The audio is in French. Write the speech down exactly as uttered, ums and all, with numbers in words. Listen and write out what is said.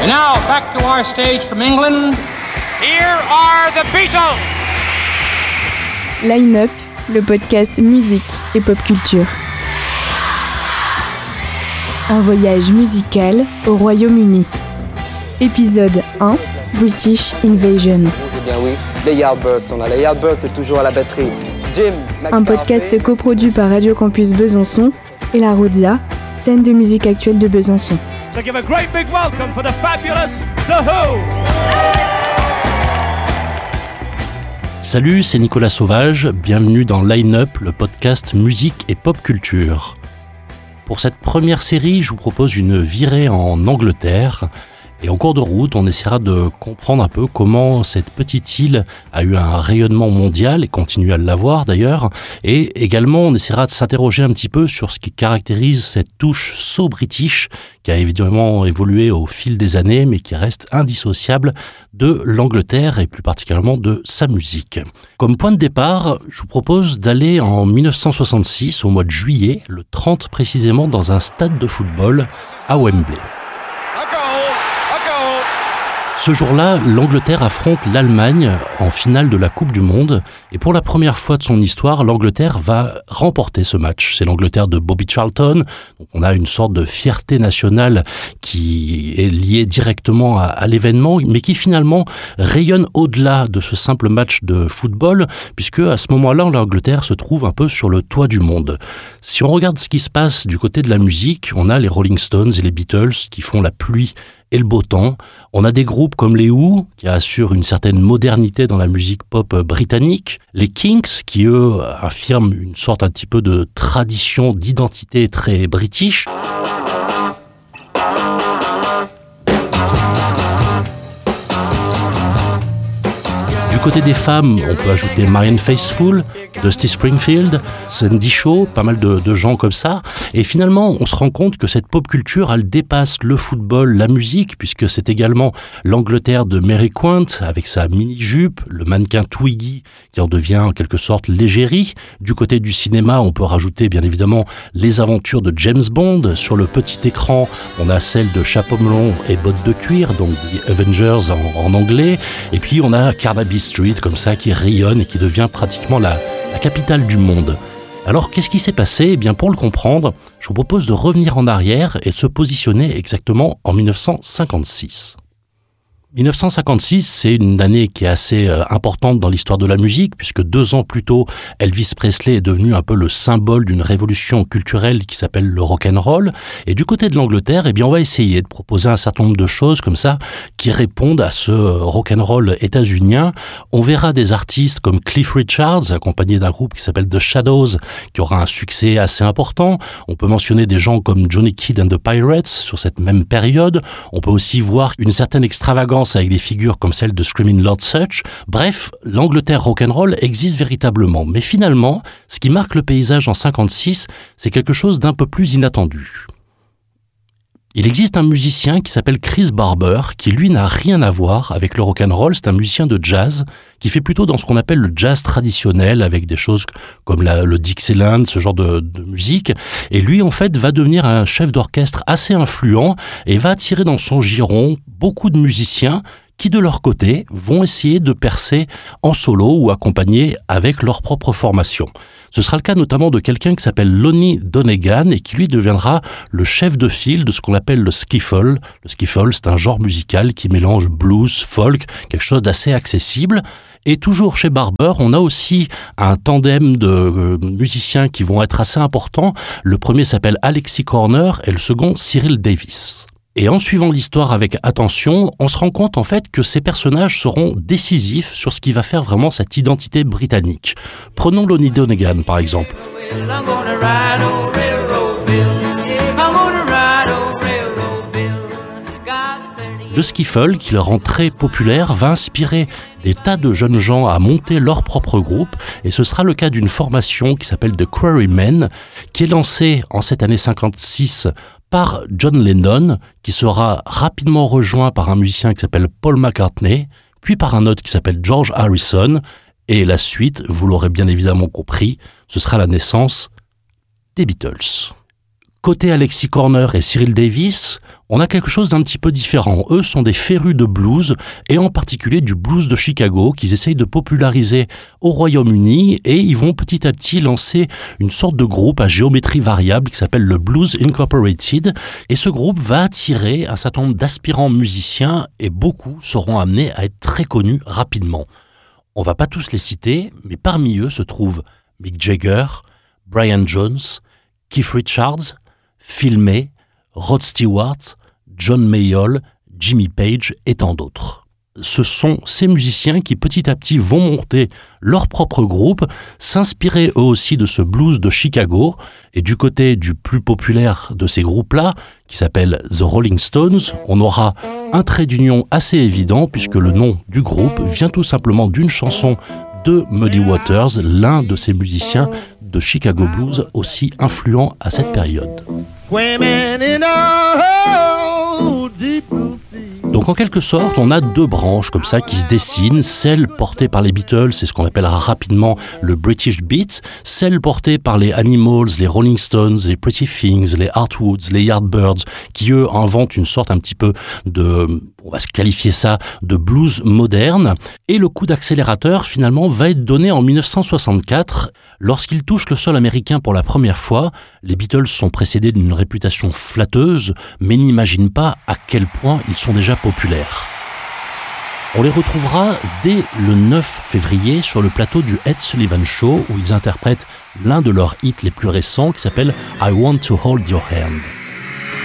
And now, back to our stage from England. Here are the Beatles. Line Up, le podcast musique et pop culture. Un voyage musical au Royaume-Uni. Épisode un, British Invasion. Bien oui, les Yardbirds, on a les Yardbirds, c'est toujours à la batterie. Jim, un podcast coproduit par Radio Campus Besançon et la Rodia, scène de musique actuelle de Besançon. So give a great big welcome for the fabulous The Who. Salut, c'est Nicolas Sauvage, bienvenue dans Line Up, le podcast musique et pop culture. Pour cette première série, je vous propose une virée en Angleterre. Et en cours de route, on essaiera de comprendre un peu comment cette petite île a eu un rayonnement mondial et continue à l'avoir d'ailleurs. Et également, on essaiera de s'interroger un petit peu sur ce qui caractérise cette touche so british qui a évidemment évolué au fil des années, mais qui reste indissociable de l'Angleterre et plus particulièrement de sa musique. Comme point de départ, je vous propose d'aller en dix-neuf cent soixante-six, au mois de juillet, le trente précisément, dans un stade de football à Wembley. Ce jour-là, l'Angleterre affronte l'Allemagne en finale de la Coupe du Monde. Et pour la première fois de son histoire, l'Angleterre va remporter ce match. C'est l'Angleterre de Bobby Charlton. Donc on a une sorte de fierté nationale qui est liée directement à, à l'événement, mais qui finalement rayonne au-delà de ce simple match de football, puisque à ce moment-là, l'Angleterre se trouve un peu sur le toit du monde. Si on regarde ce qui se passe du côté de la musique, on a les Rolling Stones et les Beatles qui font la pluie et le beau temps. On a des groupes comme les Who, qui assurent une certaine modernité dans la musique pop britannique. Les Kinks, qui eux affirment une sorte un petit peu de tradition d'identité très british. Du côté des femmes, on peut ajouter Marianne Faithfull, Dusty Springfield, Sandy Shaw, pas mal de, de gens comme ça. Et finalement, on se rend compte que cette pop culture, elle dépasse le football, la musique, puisque c'est également l'Angleterre de Mary Quant, avec sa mini-jupe, le mannequin Twiggy, qui en devient en quelque sorte l'égérie. Du côté du cinéma, on peut rajouter bien évidemment les aventures de James Bond. Sur le petit écran, on a celle de chapeau melon et bottes de cuir, donc The Avengers en, en anglais. Et puis on a Carnaby Street, comme ça, qui rayonne et qui devient pratiquement la, la capitale du monde. Alors, qu'est-ce qui s'est passé ? Eh bien, pour le comprendre, je vous propose de revenir en arrière et de se positionner exactement en dix-neuf cent cinquante-six. dix-neuf cent cinquante-six, c'est une année qui est assez euh, importante dans l'histoire de la musique, puisque deux ans plus tôt, Elvis Presley est devenu un peu le symbole d'une révolution culturelle qui s'appelle le rock'n'roll. Et du côté de l'Angleterre, eh bien, on va essayer de proposer un certain nombre de choses comme ça qui répondent à ce euh, rock'n'roll états-unien. On verra des artistes comme Cliff Richards, accompagné d'un groupe qui s'appelle The Shadows, qui aura un succès assez important. On peut mentionner des gens comme Johnny Kidd and the Pirates sur cette même période. On peut aussi voir une certaine extravagance avec des figures comme celle de Screaming Lord Sutch. Bref, l'Angleterre rock'n'roll existe véritablement. Mais finalement, ce qui marque le paysage en cinquante-six, c'est quelque chose d'un peu plus inattendu. Il existe un musicien qui s'appelle Chris Barber, qui lui n'a rien à voir avec le rock'n'roll. C'est un musicien de jazz qui fait plutôt dans ce qu'on appelle le jazz traditionnel, avec des choses comme la, le Dixieland, ce genre de, de musique. Et lui, en fait, va devenir un chef d'orchestre assez influent et va attirer dans son giron beaucoup de musiciens qui, de leur côté, vont essayer de percer en solo ou accompagnés avec leur propre formation. Ce sera le cas notamment de quelqu'un qui s'appelle Lonnie Donegan et qui lui deviendra le chef de file de ce qu'on appelle le skiffle. Le skiffle, c'est un genre musical qui mélange blues, folk, quelque chose d'assez accessible. Et toujours chez Barber, on a aussi un tandem de euh, musiciens qui vont être assez importants. Le premier s'appelle Alexi Corner et le second Cyril Davis. Et en suivant l'histoire avec attention, on se rend compte en fait que ces personnages seront décisifs sur ce qui va faire vraiment cette identité britannique. Prenons Lonnie Donegan par exemple. Le skiffle, qui le rend très populaire, va inspirer des tas de jeunes gens à monter leur propre groupe, et ce sera le cas d'une formation qui s'appelle The Quarrymen, qui est lancée en cette année cinquante-six par John Lennon, qui sera rapidement rejoint par un musicien qui s'appelle Paul McCartney, puis par un autre qui s'appelle George Harrison, et la suite, vous l'aurez bien évidemment compris, ce sera la naissance des Beatles. Côté Alexis Corner et Cyril Davis, on a quelque chose d'un petit peu différent. Eux sont des férus de blues, et en particulier du blues de Chicago, qu'ils essayent de populariser au Royaume-Uni, et ils vont petit à petit lancer une sorte de groupe à géométrie variable qui s'appelle le Blues Incorporated, et ce groupe va attirer un certain nombre d'aspirants musiciens, et beaucoup seront amenés à être très connus rapidement. On va pas tous les citer, mais parmi eux se trouvent Mick Jagger, Brian Jones, Keith Richards, Phil May, Rod Stewart, John Mayall, Jimmy Page et tant d'autres. Ce sont ces musiciens qui petit à petit vont monter leur propre groupe, s'inspirer eux aussi de ce blues de Chicago, et du côté du plus populaire de ces groupes-là, qui s'appelle The Rolling Stones, on aura un trait d'union assez évident puisque le nom du groupe vient tout simplement d'une chanson de Muddy Waters, l'un de ces musiciens de Chicago Blues aussi influents à cette période. Donc en quelque sorte, on a deux branches comme ça qui se dessinent, celle portée par les Beatles, c'est ce qu'on appellera rapidement le British Beat, celle portée par les Animals, les Rolling Stones, les Pretty Things, les Heartwoods, les Yardbirds, qui eux inventent une sorte un petit peu de, on va se qualifier ça, de blues moderne. Et le coup d'accélérateur finalement va être donné en dix-neuf cent soixante-quatre, lorsqu'ils touchent le sol américain pour la première fois. Les Beatles sont précédés d'une réputation flatteuse, mais n'imaginent pas à quel point ils sont déjà populaires. On les retrouvera dès le neuf février sur le plateau du Ed Sullivan Show, où ils interprètent l'un de leurs hits les plus récents qui s'appelle I Want to Hold Your Hand.